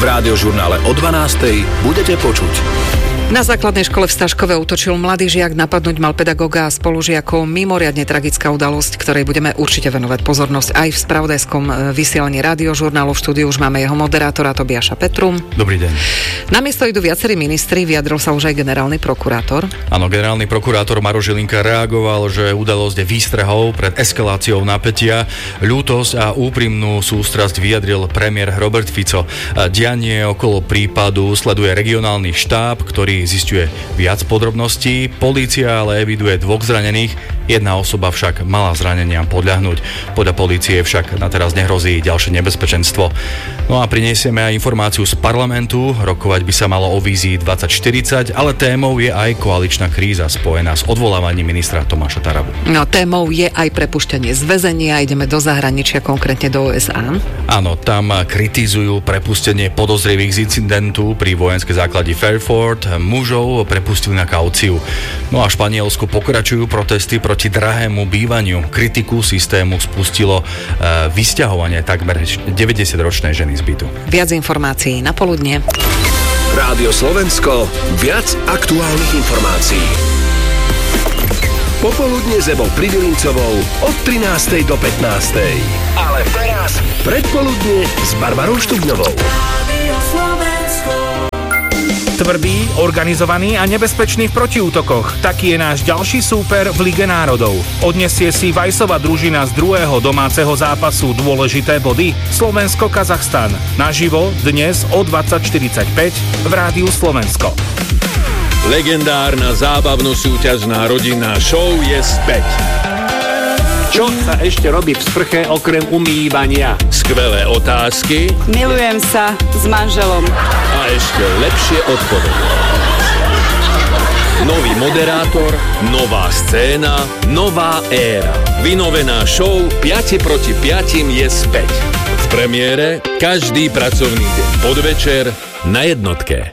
v Rádiožurnále o 12:00 budete počuť. Na základnej škole v Staškove útočil mladý žiak, napadnúť mal pedagóga a spolužiakov. Mimoriadne tragická udalosť, ktorej budeme určite venovať pozornosť aj v spravodajskom vysielaní Rádiožurnálu. V štúdiu už máme jeho moderátora Tobiaša Petru. Dobrý deň. Na miesto idú viacerí ministri, vyjadril sa už aj generálny prokurátor. Áno, generálny prokurátor Maroš Žilinka reagoval, že udalosť je výstrahou pred eskaláciou napätia. Ľútosť a úprimnú sústrasť vyjadril premiér Robert Fico. Dianie okolo prípadu sleduje regionálny štáb, ktorý zisťuje viac podrobností. Polícia ale eviduje 2 zranených, jedna osoba však mala zranenia podľahnúť. Podľa polície však na teraz nehrozí ďalšie nebezpečenstvo. No a prinesieme aj informáciu z parlamentu. Rokovať by sa malo o vízii 2040, ale témou je aj koaličná kríza spojená s odvolávaním ministra Tomáša Tarabu. No, témou je aj prepuštenie z väzenia. Ideme do zahraničia, konkrétne do USA. Áno, tam kritizujú prepustenie podozrivých z incidentu pri vojenskej základni Fairford. Mužov prepustili na kauciu. No a v Španielsku pokračujú protesty proti drahému bývaniu. Kritiku systému spustilo vysťahovanie takmer 90-ročnej ženy z bytu. Viac informácií na poludne. Rádio Slovensko, viac aktuálnych informácií. Popoludne s Ebou Pridilincovou od 13:00 do 15:00. Ale teraz predpoludne s Barbarou Štubňovou. Tvrdý, organizovaný a nebezpečný v protiútokoch. Taký je náš ďalší súper v Lige národov. Odnesie si Vajsova družina z druhého domáceho zápasu dôležité body? Slovensko-Kazachstan. Naživo dnes o 20:45 v Rádiu Slovensko. Legendárna zábavno-súťažná rodinná show je späť. Čo sa ešte robí v sprche okrem umývania? Skvelé otázky. Milujem sa s manželom. A ešte lepšie odpovede. Nový moderátor, nová scéna, nová éra. Vynovená show 5 proti 5 je späť. V premiére každý pracovný deň podvečer na jednotke.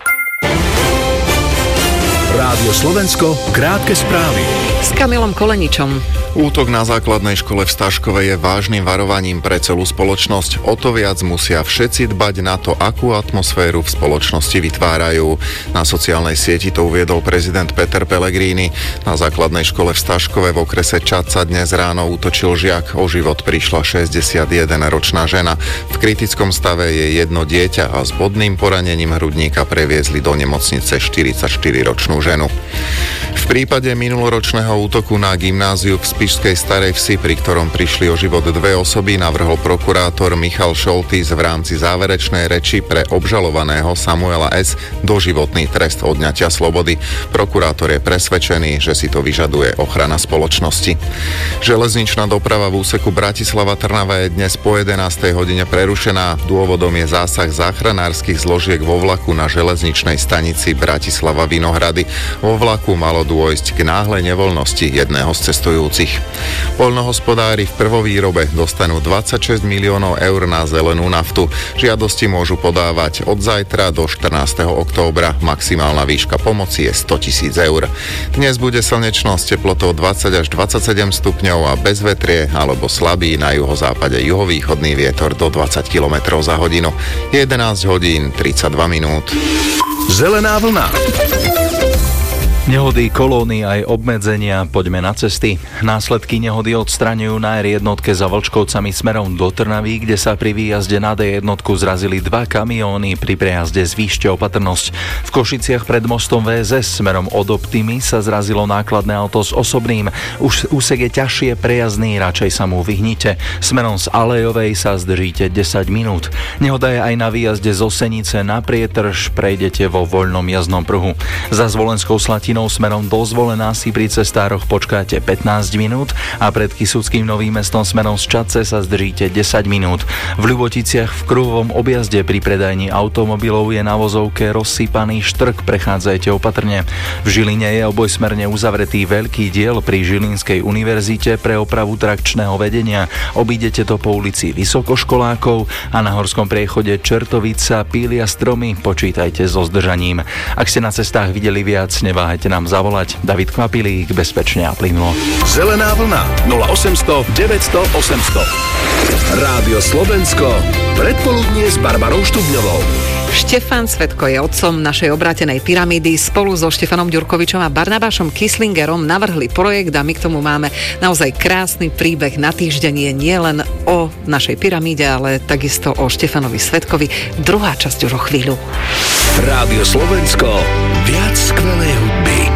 Rádio Slovensko, krátke správy. S Kamilom Koleničom. Útok na základnej škole v Staškove je vážnym varovaním pre celú spoločnosť. O to viac musia všetci dbať na to, akú atmosféru v spoločnosti vytvárajú. Na sociálnej sieti to uviedol prezident Peter Pellegrini. Na základnej škole v Staškove v okrese Čad sa dnes ráno útočil žiak. O život prišla 61-ročná žena. V kritickom stave je jedno dieťa a s bodným poranením hrudníka previezli do nemocnice 44-ročnú ženu. V prípade minuloročného útoku na gymnáziu v Spišskej Starej Vsi, pri ktorom prišli o život 2 osoby, navrhol prokurátor Michal Šoltys v rámci záverečnej reči pre obžalovaného Samuela S. doživotný trest odňatia slobody. Prokurátor je presvedčený, že si to vyžaduje ochrana spoločnosti. Železničná doprava v úseku Bratislava-Trnava je dnes po 11. hodine prerušená. Dôvodom je zásah záchranárskych zložiek vo vlaku na železničnej stanici Bratislava-Vinohrady. Vo vlaku malo dôjsť k náhlej nevoľnosti jedného z cestujúcich. Poľnohospodári v prvovýrobe dostanú 26 miliónov eur na zelenú naftu. Žiadosti môžu podávať od zajtra do 14. októbra. Maximálna výška pomoci je 100 000 eur. Dnes bude slnečno s teplotou 20 až 27 stupňov a bez vetrie alebo slabý na juhozápade juhovýchodný vietor do 20 km za hodinu. 11 hodín 32 minút. Zelená vlna. Nehody, kolóny aj obmedzenia, poďme na cesty. Následky nehody odstraňujú na R1 za Vlčkovcami smerom do Trnavy, kde sa pri výjazde na D1 zrazili 2 kamióny. Pri prejazde zvýšte opatrnosť. V Košiciach pred mostom VSS smerom od Optimy sa zrazilo nákladné auto s osobným. Už úsek je ťažšie prejazdný, radšej sa mu vyhnite. Smerom z Alejovej sa zdržíte 10 minút. Nehoda je aj na výjazde z Osenice na Prietrž, prejdete vo voľnom jazdnom pruhu. Za Zvolenskou Slatinou smerom do Zvolená si pri cestároch počkáte 15 minút a pred Kysuckým Novým Mestom smerom z Čadce sa zdržíte 10 minút. V Ľuboticiach v kruhovom objazde pri predajni automobilov je na vozovke rozsypaný štrk, prechádzajte opatrne. V Žiline je obojsmerne uzavretý veľký diel pri Žilinskej univerzite pre opravu trakčného vedenia. Obídete to po ulici Vysokoškolákov a na horskom priechode Čertovica pília stromy, počítajte so zdržaním. Ak ste na cestách videli viac, neváhajte nám zavolať. David Kvapilík, bezpečne a plynulo. Zelená vlna 0800 900 800. Rádio Slovensko, predpoludnie s Barbarou Štubňovou. Štefan Svetko je otcom našej obrátenej pyramídy. Spolu so Štefanom Ďurkovičom a Barnabášom Kislingerom navrhli projekt a my k tomu máme naozaj krásny príbeh na týždeň. Je nielen o našej pyramíde, ale takisto o Štefanovi Svetkovi. Druhá časť už o chvíľu. Rádio Slovensko, viac skvelej hudby.